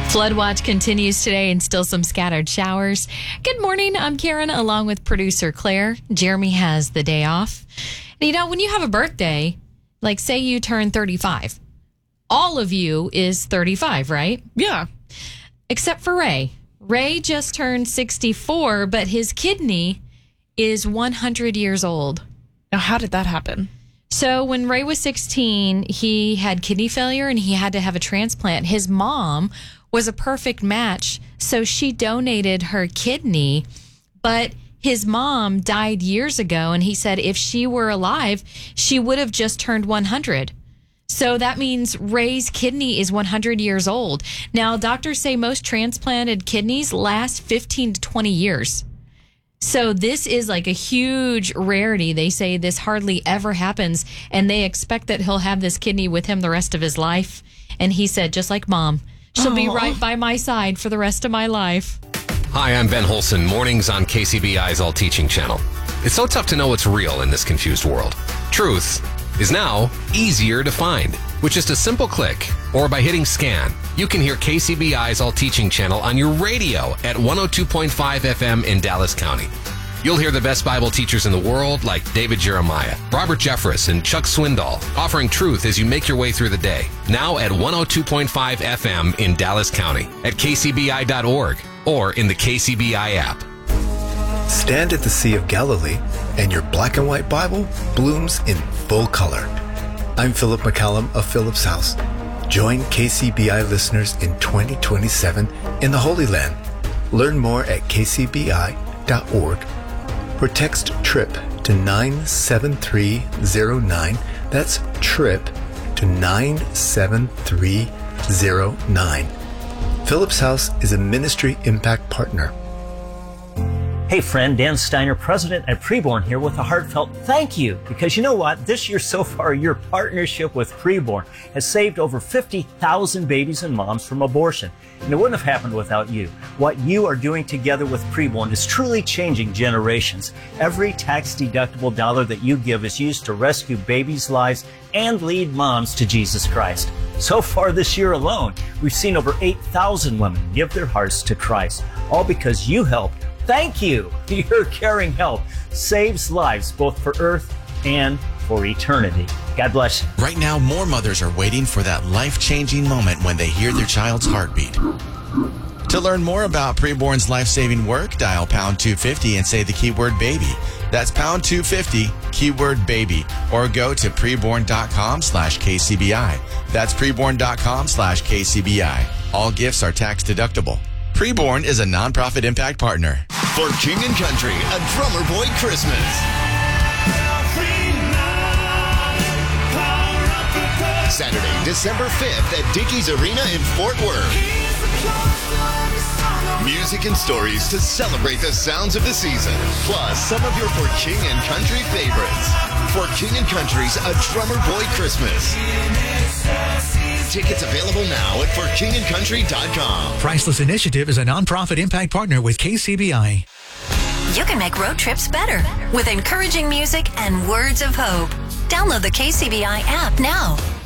Flood watch continues today and still some scattered showers. Good morning. I'm Karen along with producer Claire. Jeremy has the day off. You know, when you have a birthday, like say you turn 35, all of you is 35, right? Yeah. Except for Ray. Ray just turned 64, but his kidney is 100 years old. Now, how did that happen? So when Ray was 16, he had kidney failure and he had to have a transplant. His mom was a perfect match, so she donated her kidney, but his mom died years ago, and he said if she were alive, she would have just turned 100. So that means Ray's kidney is 100 years old. Now, doctors say most transplanted kidneys last 15 to 20 years. So this is like a huge rarity. They say this hardly ever happens, and they expect that he'll have this kidney with him the rest of his life. And he said, just like Mom, she'll be right by my side for the rest of my life. Hi, I'm Ben Holson, mornings on KCBI's All Teaching channel. It's so tough to know what's real in this confused world. Truth is now easier to find. With just a simple click or by hitting scan, you can hear KCBI's All Teaching channel on your radio at 102.5 FM in Dallas County. You'll hear the best Bible teachers in the world like David Jeremiah, Robert Jeffress, and Chuck Swindoll offering truth as you make your way through the day. Now at 102.5 FM in Dallas County, at kcbi.org, or in the KCBI app. Stand at the Sea of Galilee, and your black and white Bible blooms in full color. I'm Philip McCallum of Philip's House. Join KCBI listeners in 2027 in the Holy Land. Learn more at kcbi.org. Or text TRIP to 97309. That's TRIP to 97309. Philip's House is a ministry impact partner. Hey friend, Dan Steiner, president at Preborn here with a heartfelt thank you. Because you know what? This year so far, your partnership with Preborn has saved over 50,000 babies and moms from abortion. And it wouldn't have happened without you. What you are doing together with Preborn is truly changing generations. Every tax-deductible dollar that you give is used to rescue babies' lives and lead moms to Jesus Christ. So far this year alone, we've seen over 8,000 women give their hearts to Christ, all because you helped. Thank you. Your caring help saves lives both for earth and for eternity. God bless you. Right now, more mothers are waiting for that life-changing moment when they hear their child's heartbeat. To learn more about Preborn's life-saving work, dial pound 250 and say the keyword baby. That's pound 250, keyword baby, or go to preborn.com/KCBI. That's preborn.com/KCBI. All gifts are tax deductible. Preborn is a nonprofit impact partner. For King and Country, a Drummer Boy Christmas. Saturday, December 5th at Dickies Arena in Fort Worth. Music and stories to celebrate the sounds of the season, plus some of your For King and Country favorites. For King and Country's A Drummer Boy Christmas. Tickets available now at forkingandcountry.com. Priceless Initiative is a nonprofit impact partner with KCBI. You can make road trips better with encouraging music and words of hope. Download the KCBI app now.